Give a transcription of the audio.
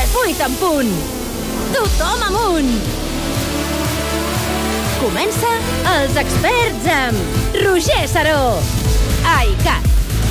Les 8 en punt. Tothom amunt! Comença Els Experts amb Roger Saró. ICAT.